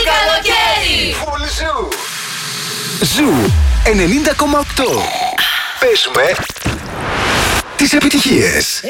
καλοκαίρι! Φουλ Ζου. Ζου 90,8. Παίζουμε τις επιτυχίες.